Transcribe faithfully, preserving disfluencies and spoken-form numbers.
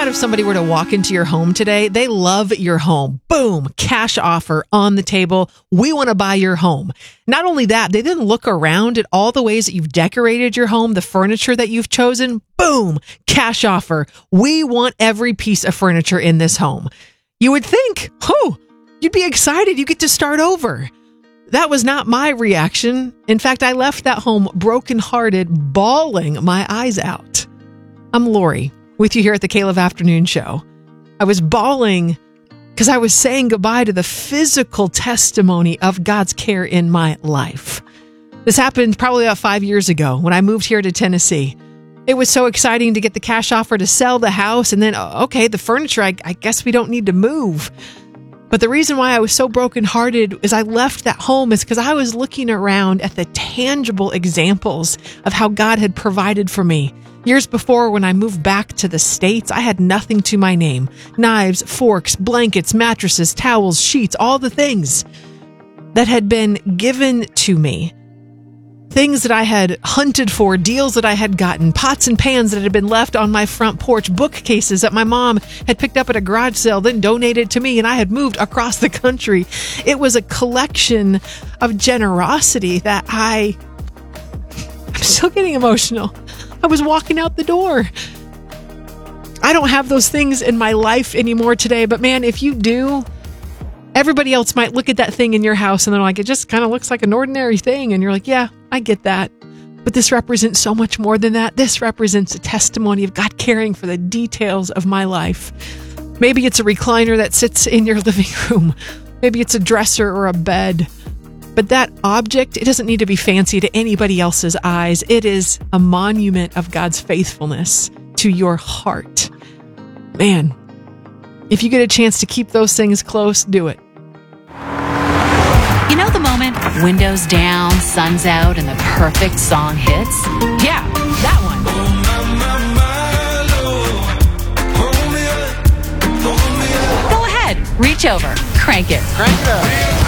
if somebody were to walk into your home today? They love your home. Boom, cash offer on the table. We want to buy your home. Not only that, they didn't look around at all the ways that you've decorated your home, the furniture that you've chosen. Boom, cash offer. We want every piece of furniture in this home. You would think, oh, you'd be excited. You get to start over. That was not my reaction. In fact, I left that home brokenhearted, bawling my eyes out. I'm Lori, with you here at the Caleb Afternoon Show. I was bawling because I was saying goodbye to the physical testimony of God's care in my life. This happened probably about five years ago when I moved here to Tennessee. It was so exciting to get the cash offer to sell the house, and then, okay, the furniture, I, I guess we don't need to move. But the reason why I was so brokenhearted is I left that home is because I was looking around at the tangible examples of how God had provided for me. Years before, when I moved back to the States, I had nothing to my name. Knives, forks, blankets, mattresses, towels, sheets, all the things that had been given to me. Things that I had hunted for, deals that I had gotten, pots and pans that had been left on my front porch, bookcases that my mom had picked up at a garage sale, then donated to me, and I had moved across the country. It was a collection of generosity that I... I'm still getting emotional. I was walking out the door. I don't have those things in my life anymore today, but man, if you do, everybody else might look at that thing in your house and they're like, it just kind of looks like an ordinary thing. And you're like, yeah, I get that. But this represents so much more than that. This represents a testimony of God caring for the details of my life. Maybe it's a recliner that sits in your living room. Maybe it's a dresser or a bed. But that object, it doesn't need to be fancy to anybody else's eyes. It is a monument of God's faithfulness to your heart. Man, if you get a chance to keep those things close, do it. You know the moment, windows down, sun's out, and the perfect song hits? Yeah, that one. Go ahead, reach over, crank it. Crank it up.